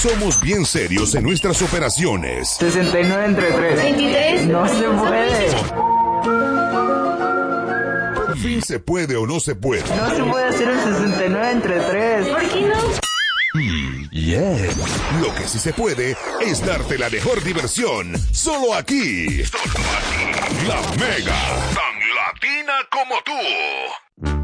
Somos bien serios en nuestras operaciones. 69 entre 3. 23. No se puede. Por fin se puede o no se puede. No se puede hacer el 69 entre 3. ¿Por qué no? Yes. Lo que sí se puede es darte la mejor diversión. Solo aquí. La Mega. Tan latina como tú.